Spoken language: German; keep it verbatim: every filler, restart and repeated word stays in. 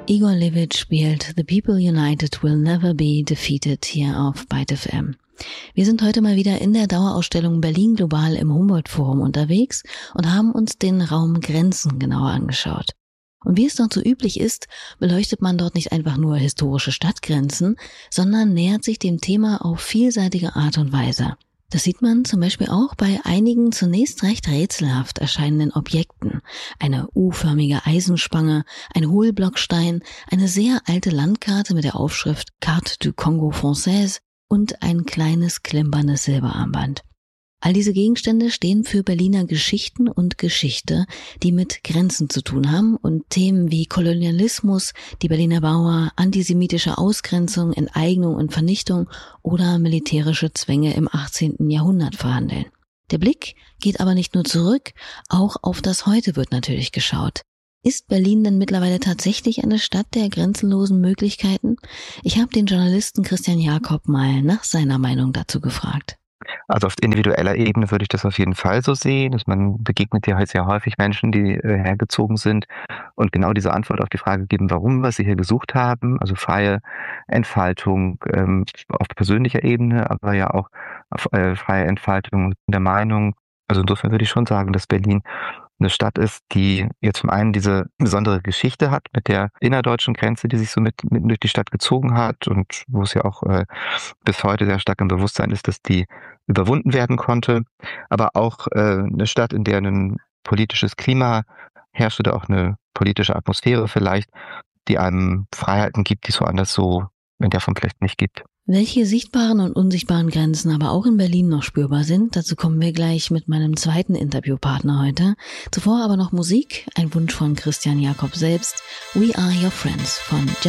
Igor Levit spielt The People United Will Never Be Defeated hier auf Byte F M. Wir sind heute mal wieder in der Dauerausstellung Berlin Global im Humboldt-Forum unterwegs und haben uns den Raum Grenzen genauer angeschaut. Und wie es dort so üblich ist, beleuchtet man dort nicht einfach nur historische Stadtgrenzen, sondern nähert sich dem Thema auf vielseitige Art und Weise. Das sieht man zum Beispiel auch bei einigen zunächst recht rätselhaft erscheinenden Objekten. Eine U-förmige Eisenspange, ein Hohlblockstein, eine sehr alte Landkarte mit der Aufschrift Carte du Congo Française und ein kleines klimperndes Silberarmband. All diese Gegenstände stehen für Berliner Geschichten und Geschichte, die mit Grenzen zu tun haben und Themen wie Kolonialismus, die Berliner Mauer, antisemitische Ausgrenzung, Enteignung und Vernichtung oder militärische Zwänge im achtzehnten Jahrhundert verhandeln. Der Blick geht aber nicht nur zurück, auch auf das Heute wird natürlich geschaut. Ist Berlin denn mittlerweile tatsächlich eine Stadt der grenzenlosen Möglichkeiten? Ich habe den Journalisten Christian Jakob mal nach seiner Meinung dazu gefragt. Also auf individueller Ebene würde ich das auf jeden Fall so sehen, dass man begegnet ja halt sehr häufig Menschen, die äh, hergezogen sind und genau diese Antwort auf die Frage geben, warum, was sie hier gesucht haben, also freie Entfaltung ähm, auf persönlicher Ebene, aber ja auch auf, äh, freie Entfaltung der Meinung. Also insofern würde ich schon sagen, dass Berlin eine Stadt ist, die jetzt zum einen diese besondere Geschichte hat mit der innerdeutschen Grenze, die sich so mit, mit durch die Stadt gezogen hat und wo es ja auch äh, bis heute sehr stark im Bewusstsein ist, dass die überwunden werden konnte, aber auch äh, eine Stadt, in der ein politisches Klima herrscht oder auch eine politische Atmosphäre vielleicht, die einem Freiheiten gibt, die es woanders so in der Form vielleicht nicht gibt. Welche sichtbaren und unsichtbaren Grenzen aber auch in Berlin noch spürbar sind, dazu kommen wir gleich mit meinem zweiten Interviewpartner heute. Zuvor aber noch Musik, ein Wunsch von Christian Jakob selbst, We Are Your Friends von